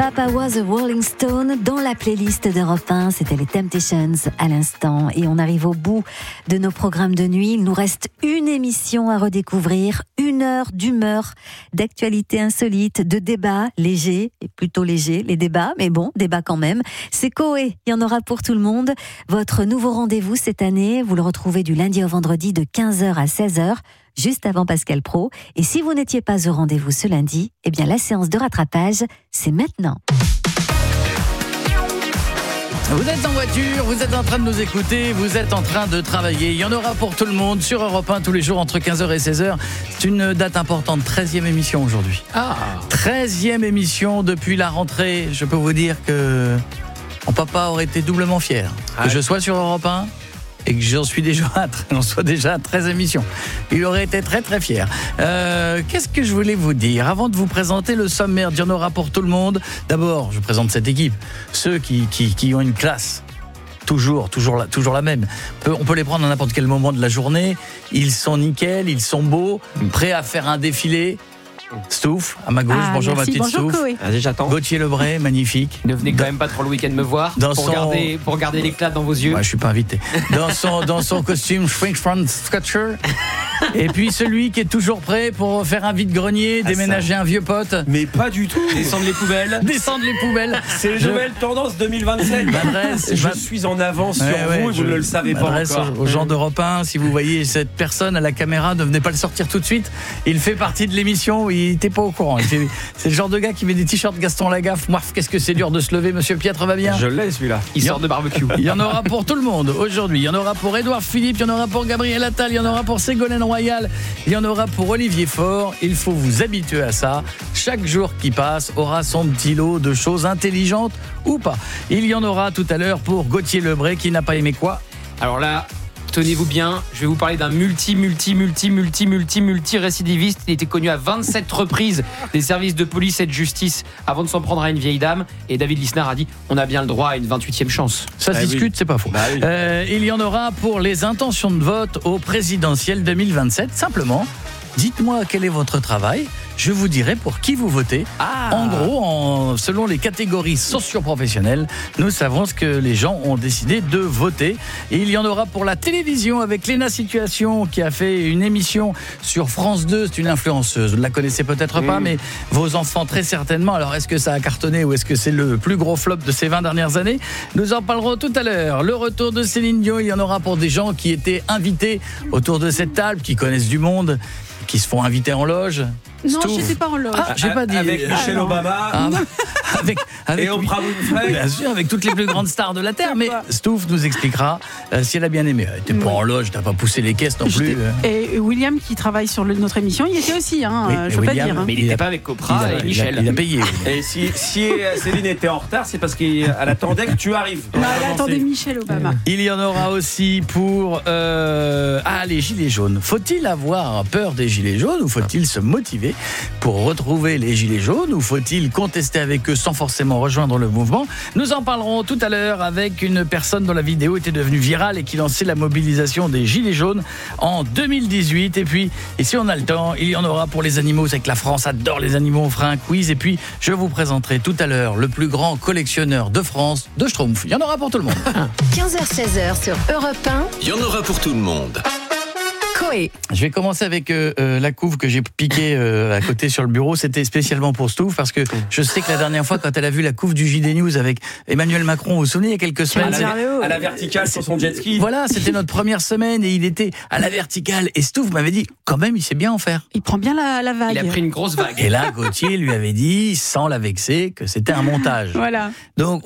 Papa Was a Rolling Stone dans la playlist d'Europe 1. C'était les Temptations à l'instant. Et on arrive au bout de nos programmes de nuit. Il nous reste une émission à redécouvrir, 1 heure d'humeur, d'actualité insolite, de débats légers, et plutôt légers les débats, mais bon, débats quand même. C'est Coé, il y en aura pour tout le monde. Votre nouveau rendez-vous cette année, vous le retrouvez du lundi au vendredi de 15h à 16h. Juste avant Pascal Praud. Et si vous n'étiez pas au rendez-vous ce lundi, eh bien la séance de rattrapage, c'est maintenant. Vous êtes en voiture, vous êtes en train de nous écouter, vous êtes en train de travailler. Il y en aura pour tout le monde sur Europe 1 tous les jours entre 15h et 16h. C'est une date importante, 13e émission aujourd'hui. 13e émission depuis la rentrée. Je peux vous dire que mon papa aurait été doublement fier que je sois sur Europe 1. Et que j'en sois déjà à 13 émissions. Il aurait été très très fier. Qu'est-ce que je voulais vous dire avant de vous présenter le sommaire? Il y en aura pour tout le monde. D'abord, je présente cette équipe. Ceux qui ont une classe. Toujours la même. On peut les prendre à n'importe quel moment de la journée. Ils sont nickel, ils sont beaux, prêts à faire un défilé. Stouff, à ma gauche, bonjour merci. ma petite Stouff. Vas-y, j'attends. Gauthier Lebray, magnifique. Ne venez quand même pas trop le week-end me voir pour garder l'éclat dans vos yeux. Ouais, je suis pas invité. Dans son costume French Scotcher. Et puis celui qui est toujours prêt pour faire un vide-grenier, déménager un vieux pote. Mais pas du tout. Descendre les poubelles. C'est une nouvelle tendance 2027. Je suis en avance sur vous et vous ne le savez pas encore. Aux gens d'Europe 1, si vous voyez cette personne à la caméra, ne venez pas le sortir tout de suite. Il fait partie de l'émission, il n'était pas au courant. C'est le genre de gars qui met des t-shirts Gaston Lagaffe. Moi, qu'est-ce que c'est dur de se lever, monsieur Piètre va bien. Je l'ai celui-là. Il sort de barbecue. Il y en aura pour tout le monde aujourd'hui. Il y en aura pour Édouard Philippe, il y en aura pour Gabriel Attal, il y en aura pour Ségolène Royal, il y en aura pour Olivier Faure. Il faut vous habituer à ça. Chaque jour qui passe aura son petit lot de choses intelligentes ou pas. Il y en aura tout à l'heure pour Gauthier Lebray qui n'a pas aimé quoi? Alors là, tenez-vous bien, je vais vous parler d'un multi récidiviste. Il était connu à 27 reprises des services de police et de justice avant de s'en prendre à une vieille dame. Et David Lisnard a dit, on a bien le droit à une 28e chance. Ça se discute, c'est pas faux. Oui. Il y en aura pour les intentions de vote au présidentiel 2027. Simplement, dites-moi quel est votre travail. Je vous dirai pour qui vous votez. En gros, selon les catégories socio-professionnelles, nous savons ce que les gens ont décidé de voter. Et il y en aura pour la télévision avec Léna Situation qui a fait une émission sur France 2. C'est une influenceuse. Vous ne la connaissez peut-être pas, mais vos enfants très certainement. Alors, est-ce que ça a cartonné ou est-ce que c'est le plus gros flop de ces 20 dernières années? Nous en parlerons tout à l'heure. Le retour de Céline Dion, il y en aura pour des gens qui étaient invités autour de cette table, qui connaissent du monde, qui se font inviter en loge. Non, Stouff. je n'étais pas en loge. J'ai pas dit. Avec Michelle Obama. Avec Et Oprah Winfrey. Bien sûr, avec toutes les plus grandes stars de la Terre. Mais Stouff nous expliquera si elle a bien aimé. T'es pas en loge, t'as pas poussé les caisses non plus. Et William, qui travaille sur notre émission, il était aussi, je veux William, pas dire. Mais il n'était pas avec Oprah et Michel. Il a payé. Et si Céline était en retard, c'est parce qu'elle attendait que tu arrives. Non, elle attendait Michelle Obama. Il y en aura aussi pour les gilets jaunes. Faut-il avoir peur des gilets jaunes ou faut-il se motiver pour retrouver les gilets jaunes ou faut-il contester avec eux sans forcément rejoindre le mouvement? Nous en parlerons tout à l'heure avec une personne dont la vidéo était devenue virale et qui lançait la mobilisation des gilets jaunes en 2018. Et puis, et si on a le temps, il y en aura pour les animaux. C'est que la France adore les animaux. On fera un quiz et puis je vous présenterai tout à l'heure le plus grand collectionneur de France de Schtroumpfs. Il y en aura pour tout le monde. 15h-16h sur Europe 1. Il y en aura pour tout le monde. Coé. Je vais commencer avec la couve que j'ai piquée à côté sur le bureau. C'était spécialement pour Stouff parce que je sais que la dernière fois, quand elle a vu la couve du JD News avec Emmanuel Macron, vous vous souvenez, il y a quelques semaines, À la verticale sur son jet ski. voilà, c'était notre première semaine et il était à la verticale. Et Stouff m'avait dit, quand même, il sait bien en faire. Il prend bien la vague. Il a pris une grosse vague. Et là, Gauthier lui avait dit, sans la vexer, que c'était un montage. Voilà. Donc,